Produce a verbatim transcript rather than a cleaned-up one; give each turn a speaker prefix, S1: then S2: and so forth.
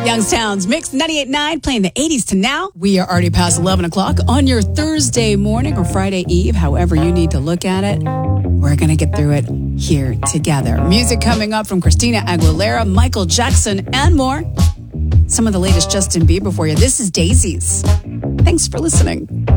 S1: Youngstown's Mix ninety-eight point nine, playing the eighties to now. We are already past eleven o'clock on your Thursday morning or Friday eve, however you need to look at it. We're going to get through it here together. Music coming up from Christina Aguilera, Michael Jackson, and more. Some of the latest Justin Bieber for you. This is Daisies. Thanks for listening.